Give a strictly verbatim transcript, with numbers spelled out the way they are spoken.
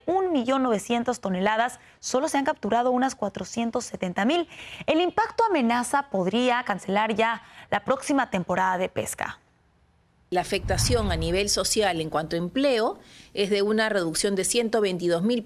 un millón novecientas mil toneladas, solo se han capturado unas cuatrocientos setenta mil. El impacto amenaza podría cancelar ya la próxima temporada de pesca. La afectación a nivel social en cuanto a empleo es de una reducción de ciento veintidós mil